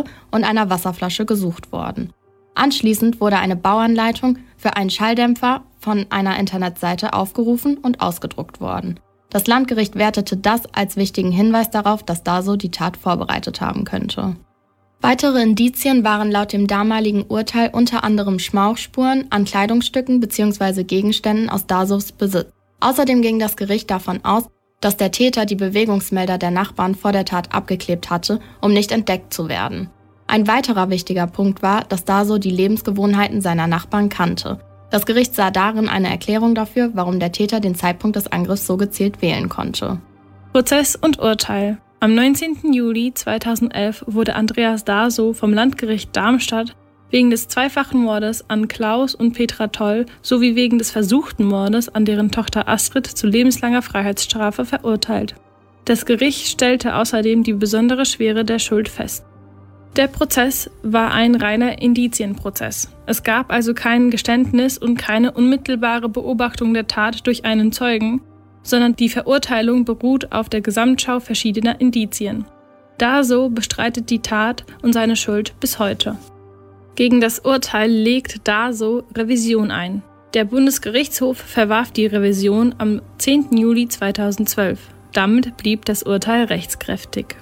Zigarette und einer Wasserflasche gesucht worden. Anschließend wurde eine Bauanleitung für einen Schalldämpfer von einer Internetseite aufgerufen und ausgedruckt worden. Das Landgericht wertete das als wichtigen Hinweis darauf, dass Daso die Tat vorbereitet haben könnte. Weitere Indizien waren laut dem damaligen Urteil unter anderem Schmauchspuren an Kleidungsstücken bzw. Gegenständen aus Dasos Besitz. Außerdem ging das Gericht davon aus, dass der Täter die Bewegungsmelder der Nachbarn vor der Tat abgeklebt hatte, um nicht entdeckt zu werden. Ein weiterer wichtiger Punkt war, dass Daso die Lebensgewohnheiten seiner Nachbarn kannte. Das Gericht sah darin eine Erklärung dafür, warum der Täter den Zeitpunkt des Angriffs so gezielt wählen konnte. Prozess und Urteil. Am 19. Juli 2011 wurde Andreas Daso vom Landgericht Darmstadt wegen des zweifachen Mordes an Klaus und Petra Toll sowie wegen des versuchten Mordes an deren Tochter Astrid zu lebenslanger Freiheitsstrafe verurteilt. Das Gericht stellte außerdem die besondere Schwere der Schuld fest. Der Prozess war ein reiner Indizienprozess. Es gab also kein Geständnis und keine unmittelbare Beobachtung der Tat durch einen Zeugen, sondern die Verurteilung beruht auf der Gesamtschau verschiedener Indizien. Daso bestreitet die Tat und seine Schuld bis heute. Gegen das Urteil legt Daso Revision ein. Der Bundesgerichtshof verwarf die Revision am 10. Juli 2012. Damit blieb das Urteil rechtskräftig.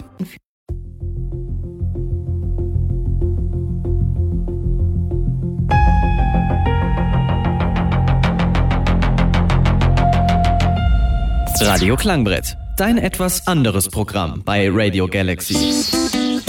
Radio Klangbrett, dein etwas anderes Programm bei Radio Galaxy.